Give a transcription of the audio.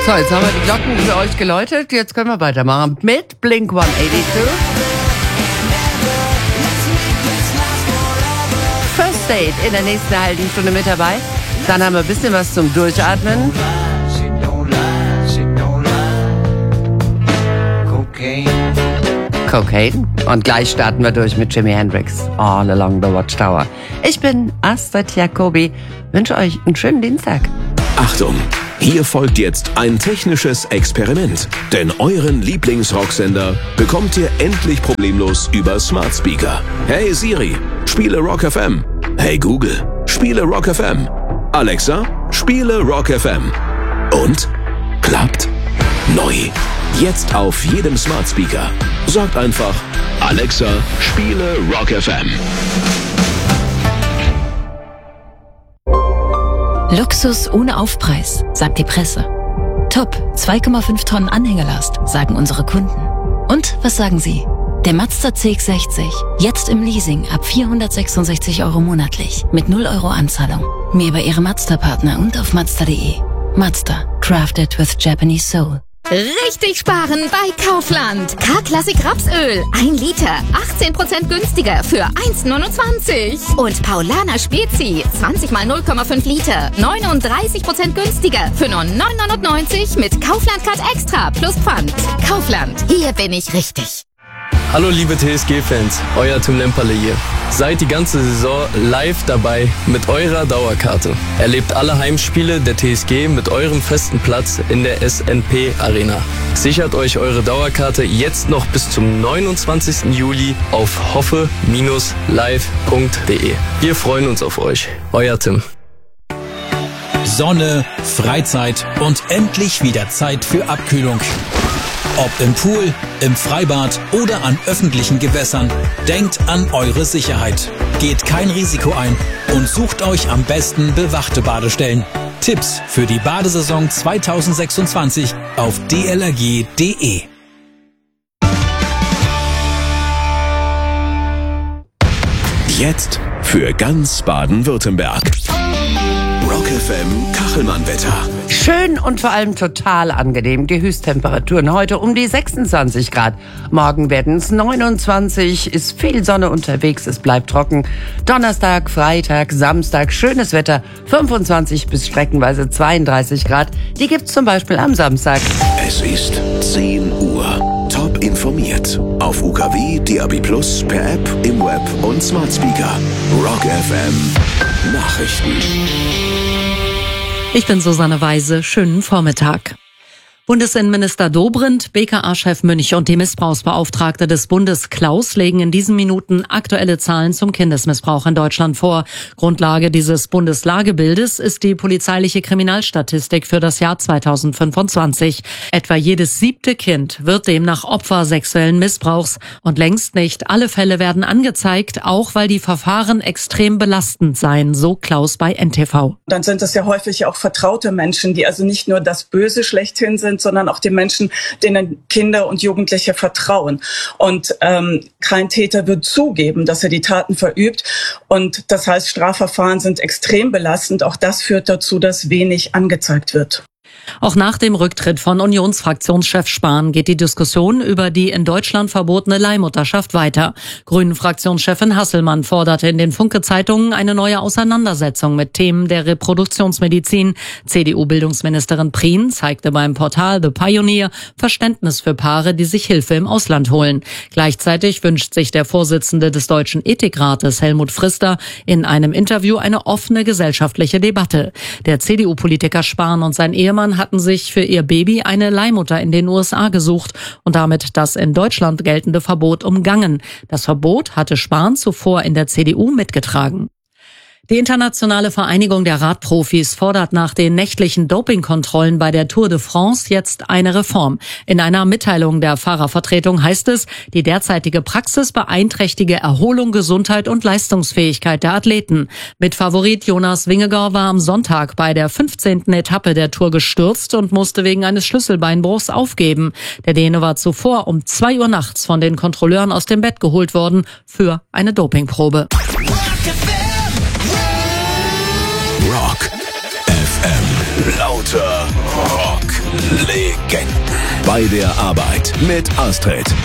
So, jetzt haben wir die Glocken für euch geläutet. Jetzt können wir weitermachen mit Blink 182. First Date in der nächsten halben Stunde mit dabei. Dann haben wir ein bisschen was zum Durchatmen. Cocaine. Und gleich starten wir durch mit Jimi Hendrix. All Along the Watchtower. Ich bin Astrid Jacobi. Wünsche euch einen schönen Dienstag. Achtung! Hier folgt jetzt ein technisches Experiment. Denn euren Lieblingsrocksender bekommt ihr endlich problemlos über Smart Speaker. Hey Siri, spiele Rock FM. Hey Google, spiele Rock FM. Alexa, spiele Rock FM. Und? Klappt? Neu. Jetzt auf jedem Smart Speaker. Sagt einfach, Alexa, spiele Rock FM. Luxus ohne Aufpreis, sagt die Presse. Top, 2,5 Tonnen Anhängerlast, sagen unsere Kunden. Und was sagen Sie? Der Mazda CX-60, jetzt im Leasing ab 466 € monatlich, mit 0 € Anzahlung. Mehr bei Ihrem Mazda-Partner und auf Mazda.de. Mazda, crafted with Japanese soul. Richtig sparen bei Kaufland. K-Klassik Rapsöl. 1 Liter. 18% günstiger für 1,29. Und Paulaner Spezi. 20 mal 0,5 Liter. 39% günstiger für nur 9,99 mit Kaufland-Card Extra plus Pfand. Kaufland. Hier bin ich richtig. Hallo liebe TSG-Fans, euer Tim Lemperle hier. Seid die ganze Saison live dabei mit eurer Dauerkarte. Erlebt alle Heimspiele der TSG mit eurem festen Platz in der SNP Arena. Sichert euch eure Dauerkarte jetzt noch bis zum 29. Juli auf hoffe-live.de. Wir freuen uns auf euch. Euer Tim. Sonne, Freizeit und endlich wieder Zeit für Abkühlung. Ob im Pool, im Freibad oder an öffentlichen Gewässern, denkt an eure Sicherheit. Geht kein Risiko ein und sucht euch am besten bewachte Badestellen. Tipps für die Badesaison 2026 auf dlrg.de. Jetzt für ganz Baden-Württemberg. Rock FM Kachelmann-Wetter. Schön und vor allem total angenehm. Die Höchsttemperaturen heute um die 26 Grad. Morgen werden es 29, ist viel Sonne unterwegs, es bleibt trocken. Donnerstag, Freitag, Samstag, schönes Wetter, 25 bis streckenweise 32 Grad. Die gibt's zum Beispiel am Samstag. Es ist 10 Uhr. Top informiert. Auf UKW, DAB+, per App, im Web und Smart Speaker. Rock FM Nachrichten. Ich bin Susanne Weise. Schönen Vormittag. Bundesinnenminister Dobrindt, BKA-Chef Münch und die Missbrauchsbeauftragte des Bundes Klaus legen in diesen Minuten aktuelle Zahlen zum Kindesmissbrauch in Deutschland vor. Grundlage dieses Bundeslagebildes ist die polizeiliche Kriminalstatistik für das Jahr 2025. Etwa jedes 7. Kind wird demnach Opfer sexuellen Missbrauchs. Und längst nicht alle Fälle werden angezeigt, auch weil die Verfahren extrem belastend seien, so Klaus bei NTV. Dann sind es ja häufig auch vertraute Menschen, die also nicht nur das Böse schlechthin sind, sondern auch die Menschen, denen Kinder und Jugendliche vertrauen. Und kein Täter wird zugeben, dass er die Taten verübt. Und das heißt, Strafverfahren sind extrem belastend. Auch das führt dazu, dass wenig angezeigt wird. Auch nach dem Rücktritt von Unionsfraktionschef Spahn geht die Diskussion über die in Deutschland verbotene Leihmutterschaft weiter. Grünen-Fraktionschefin Hasselmann forderte in den Funke-Zeitungen eine neue Auseinandersetzung mit Themen der Reproduktionsmedizin. CDU-Bildungsministerin Prien zeigte beim Portal The Pioneer Verständnis für Paare, die sich Hilfe im Ausland holen. Gleichzeitig wünscht sich der Vorsitzende des Deutschen Ethikrates, Helmut Frister, in einem Interview eine offene gesellschaftliche Debatte. Der CDU-Politiker Spahn und sein Ehemann hatten sich für ihr Baby eine Leihmutter in den USA gesucht und damit das in Deutschland geltende Verbot umgangen. Das Verbot hatte Spahn zuvor in der CDU mitgetragen. Die internationale Vereinigung der Radprofis fordert nach den nächtlichen Dopingkontrollen bei der Tour de France jetzt eine Reform. In einer Mitteilung der Fahrervertretung heißt es, die derzeitige Praxis beeinträchtige Erholung, Gesundheit und Leistungsfähigkeit der Athleten. Mitfavorit Jonas Vingegaard war am Sonntag bei der 15. Etappe der Tour gestürzt und musste wegen eines Schlüsselbeinbruchs aufgeben. Der Däne war zuvor um 2 Uhr nachts von den Kontrolleuren aus dem Bett geholt worden für eine Dopingprobe. Rock FM. Lauter Rock-Legenden. Bei der Arbeit mit Astrid.